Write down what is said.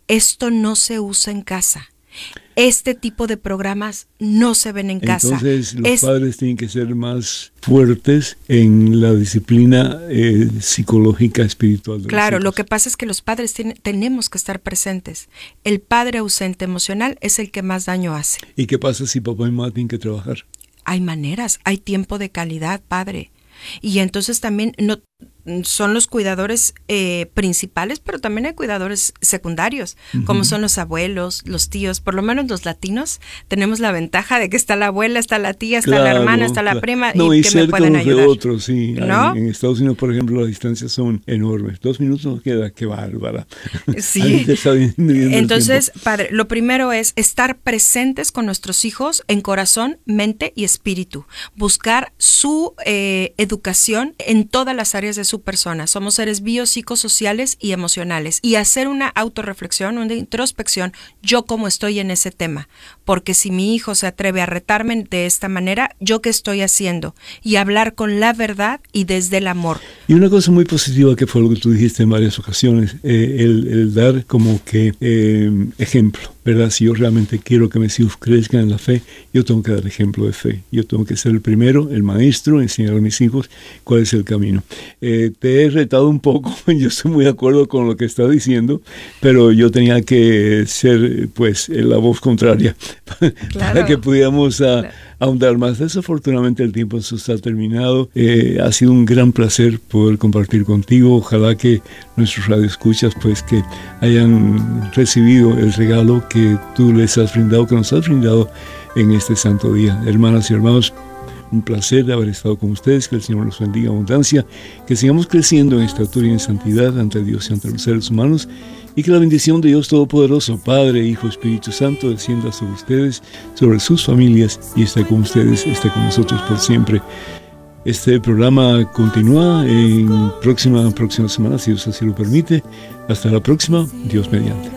esto no se usa en casa. Este tipo de programas no se ven en casa. Entonces los padres tienen que ser más fuertes en la disciplina psicológica, espiritual. Claro, lo que pasa es que los padres tenemos que estar presentes. El padre ausente emocional es el que más daño hace. ¿Y qué pasa si papá y mamá tienen que trabajar? Hay maneras, hay tiempo de calidad, padre. Y entonces también no son los cuidadores principales, pero también hay cuidadores secundarios, como son los abuelos, los tíos. Por lo menos los latinos tenemos la ventaja de que está la abuela, está la tía, está la hermana, está la prima, y que me pueden ayudar. De otros, sí. ¿No? En Estados Unidos, por ejemplo, las distancias son enormes. 2 minutos nos queda, qué bárbara. Sí. Entonces, padre, lo primero es estar presentes con nuestros hijos en corazón, mente y espíritu. Buscar su educación en todas las áreas de su persona. Somos seres biopsicosociales y emocionales. Y hacer una autorreflexión, una introspección, yo cómo estoy en ese tema. Porque si mi hijo se atreve a retarme de esta manera, ¿yo qué estoy haciendo? Y hablar con la verdad y desde el amor. Y una cosa muy positiva que fue lo que tú dijiste en varias ocasiones, el dar como que ejemplo, ¿verdad? Si yo realmente quiero que mis hijos crezcan en la fe, yo tengo que dar ejemplo de fe. Yo tengo que ser el primero, el maestro, enseñar a mis hijos cuál es el camino. Te he retado un poco, yo estoy muy de acuerdo con lo que estás diciendo, pero yo tenía que ser, pues, la voz contraria para que pudiéramos ahondar más. Desafortunadamente el tiempo se está terminado. Ha sido un gran placer poder compartir contigo. Ojalá que nuestros radioescuchas, pues, que hayan recibido el regalo que tú les has brindado, que nos has brindado en este santo día. Hermanas y hermanos, un placer de haber estado con ustedes. Que el Señor los bendiga en abundancia, que sigamos creciendo en estatura y en santidad ante Dios y ante los seres humanos, y que la bendición de Dios Todopoderoso, Padre, Hijo, Espíritu Santo, descienda sobre ustedes, sobre sus familias, y esté con ustedes, esté con nosotros por siempre. Este programa continúa en próxima semana, si Dios así lo permite. Hasta la próxima, Dios mediante.